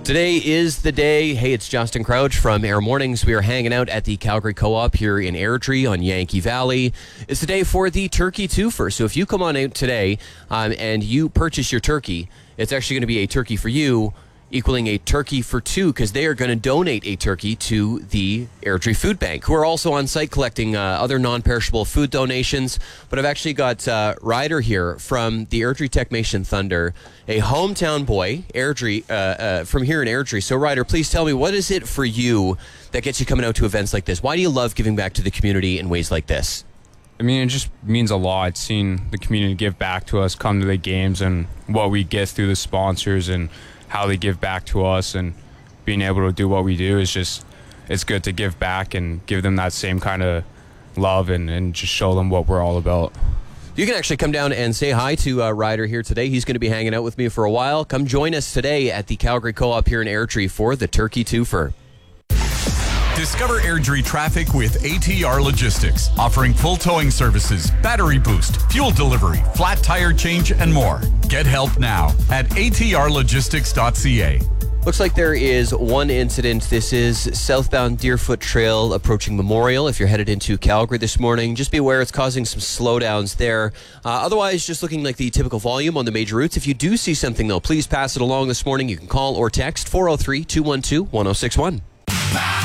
Today is the day. Hey, it's Justin Crouch from Air Mornings. We are hanging out at the Calgary Co-op here in Airdrie on Yankee Valley. It's the day for the Turkey Twofer. So if you come on out today and you purchase your turkey, it's actually going to be a turkey for you, equaling a turkey for two, because they are going to donate a turkey to the Airdrie Food Bank, who are also on site collecting other non-perishable food donations. But I've actually got Ryder here from the Airdrie Techmation Thunder, a hometown boy, Airdrie, from here in Airdrie. So Ryder, please tell me, what is it for you that gets you coming out to events like this? Why do you love giving back to the community in ways like this? I mean, it just means a lot seeing the community give back to us, come to the games, and what we get through the sponsors and how they give back to us, and being able to do what we do is just, it's good to give back and give them that same kind of love and just show them what we're all about. You can actually come down and say hi to Ryder here today. He's going to be hanging out with me for a while. Come join us today at the Calgary Co-op here in Airdrie for the Turkey Twofer. Discover Airdrie traffic with ATR Logistics, offering full towing services, battery boost, fuel delivery, flat tire change, and more. Get help now at atrlogistics.ca. Looks like there is one incident. This is southbound Deerfoot Trail approaching Memorial. If you're headed into Calgary this morning, just be aware it's causing some slowdowns there. Otherwise, just looking like the typical volume on the major routes. If you do see something, though, please pass it along this morning. You can call or text 403-212-1061.